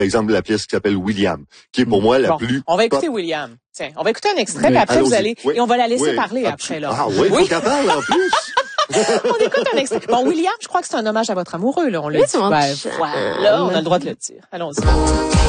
exemple, la pièce qui s'appelle William, qui est pour moi la plus... On va écouter William. Tiens, on va écouter un extrait, puis après vous allez... Oui. Et on va la laisser parler après, là. Ah oui, faut qu'elle parle en plus. On écoute un extrait. Bon, William, je crois que c'est un hommage à votre amoureux, là. On l'a dit. Voilà, Là, on a le droit de le dire. Allons-y.